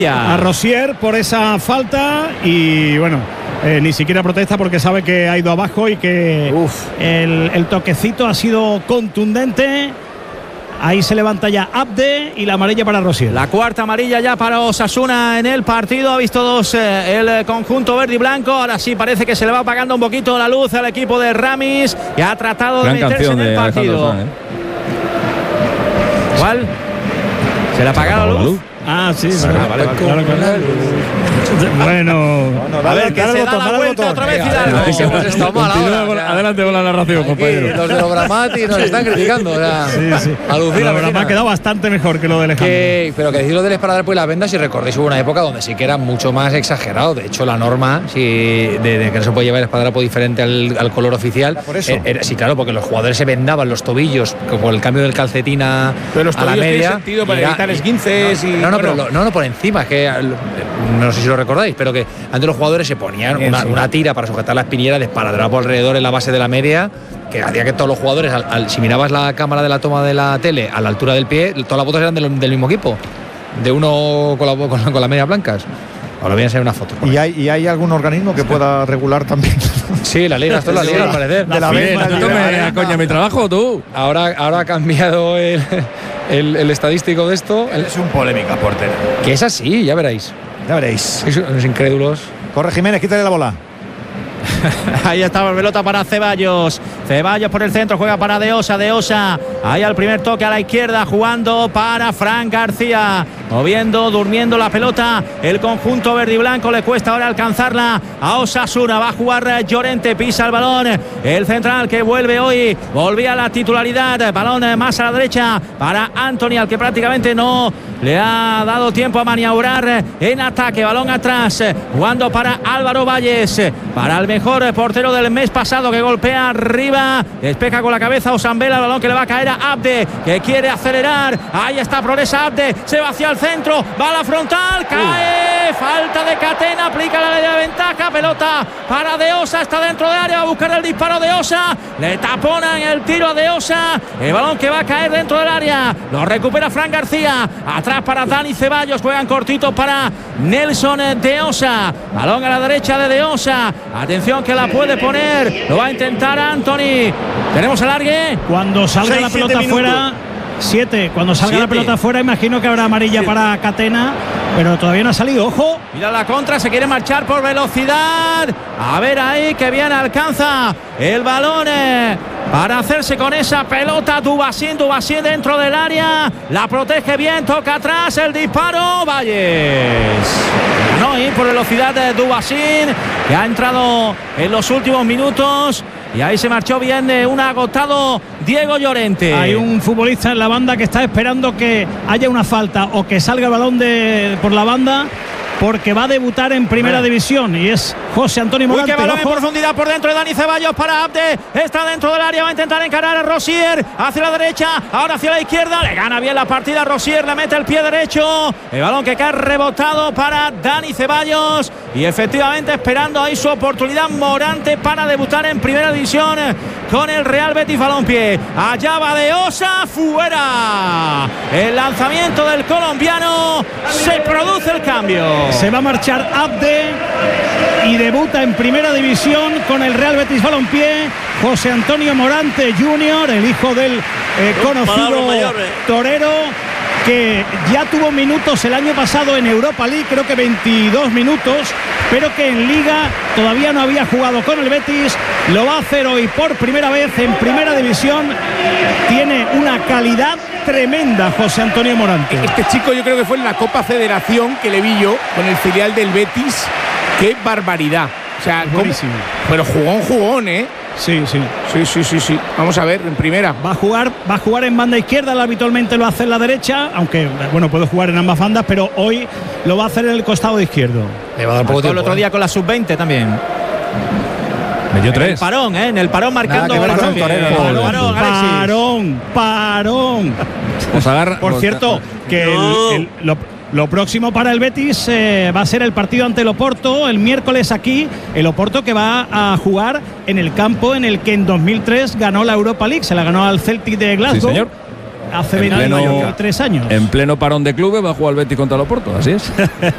a Rosier por esa falta y bueno, ni siquiera protesta porque sabe que ha ido abajo y que el toquecito ha sido contundente. Ahí se levanta ya Abde y la amarilla para Rosier. La cuarta amarilla ya para Osasuna en el partido. Ha visto dos el conjunto verde y blanco. Ahora sí parece que se le va apagando un poquito la luz al equipo de Ramis, que ha tratado de meterse en el partido. ¿Cuál? ¿Se le ha apagado la luz? Ah, sí, vale. Bueno, a ver, que se da la vuelta otra vez. Adelante con la narración, compañero. Los de Logramati nos están criticando. Sí. Alucina, ha quedado bastante mejor que lo de Alejandro. Pero que decir lo del esparadrapo pues las vendas, si recordéis, hubo una época donde sí que era mucho más exagerado. De hecho, la norma de que no se puede llevar el esparadrapo diferente al color oficial. ¿Por eso? Sí, claro, porque los jugadores se vendaban los tobillos por el cambio del calcetín a la media. Tiene sentido para evitar esguinces y... No, por encima, que no sé si lo recordáis, pero que antes los jugadores se ponían una tira para sujetar la espinillera de esparadrapo alrededor en la base de la media, que hacía que todos los jugadores, si mirabas la cámara de la toma de la tele a la altura del pie, todas las fotos eran del mismo equipo, de uno con las medias blancas. Ahora voy a enseñar una foto. ¿Y hay algún organismo que pueda regular también? Sí, la liga, esto es la liga, al parecer. Coña, mi trabajo, tú. Ahora ha cambiado el estadístico de esto. Es un polémica, portero. Que es así, ya veréis. Los incrédulos. Corre Jiménez, quítale la bola. Ahí estaba la pelota para Ceballos por el centro, juega para De Osa, ahí al primer toque a la izquierda, jugando para Fran García, durmiendo la pelota, el conjunto verde y blanco, le cuesta ahora alcanzarla a Osasuna, va a jugar Llorente, pisa el balón, el central que volvía a la titularidad, balón más a la derecha para Anthony, al que prácticamente no le ha dado tiempo a maniobrar en ataque, balón atrás, jugando para Álvaro Valles, para el mejor portero del mes pasado, que golpea arriba, despeja con la cabeza Osambela, el balón que le va a caer a Abde, que quiere acelerar, ahí está, progresa Abde, se va hacia el centro, va a la frontal, cae, falta de Catena, aplica la ley de ventaja, pelota para De Osa, está dentro de área, va a buscar el disparo De Osa, le taponan el tiro a De Osa, el balón que va a caer dentro del área, lo recupera Fran García, atrás para Dani Ceballos, juegan cortito para Nelson De Osa, balón a la derecha de De Osa, atención que la puede poner, lo va a intentar Anthony, tenemos alargue, cuando salga la pelota fuera, 7, cuando salga la pelota fuera imagino que habrá amarilla para Catena, pero todavía no ha salido, ojo. Mira la contra, se quiere marchar por velocidad, a ver ahí que bien alcanza el balón para hacerse con esa pelota Dubasín dentro del área, la protege bien, toca atrás, el disparo, Valles. No, y por velocidad de Dubasín, que ha entrado en los últimos minutos. Y ahí se marchó bien un agotado Diego Llorente. Hay un futbolista en la banda que está esperando que haya una falta o que salga el balón por la banda, porque va a debutar en primera división y es José Antonio Morante. Que balón en profundidad por dentro de Dani Ceballos para Abde, está dentro del área, va a intentar encarar a Rosier hacia la derecha, ahora hacia la izquierda, le gana bien la partida Rosier, le mete el pie derecho, el balón que cae rebotado para Dani Ceballos y efectivamente esperando ahí su oportunidad Morante para debutar en primera división con el Real Betis Balompié. Allá va De Osa, fuera el lanzamiento del colombiano, se produce el cambio. Se va a marchar Abde y debuta en primera división con el Real Betis Balompié José Antonio Morante Jr., el hijo del conocido torero, que ya tuvo minutos el año pasado en Europa League, creo que 22 minutos, pero que en Liga todavía no había jugado con el Betis. Lo va a hacer hoy por primera vez en primera división. Tiene una calidad tremenda José Antonio Morante. Este chico yo creo que fue en la Copa Federación que le vi yo con el filial del Betis. ¡Qué barbaridad! O sea, buenísimo. Pero jugón, ¿eh? Sí. Vamos a ver, en primera. Va a jugar en banda izquierda, habitualmente lo hace en la derecha, aunque bueno, puede jugar en ambas bandas, pero hoy lo va a hacer en el costado izquierdo. Le va a dar poco tiempo, el otro día con la sub-20 también. Metió 3. En el parón, en el parón marcando. Parón. Por cierto, que lo próximo para el Betis va a ser el partido ante el Oporto el miércoles aquí. El Oporto que va a jugar en el campo en el que en 2003 ganó la Europa League. Se la ganó al Celtic de Glasgow. Sí, señor. Hace 23 años. En pleno parón de clubes va a jugar el Betis contra el Oporto, así es.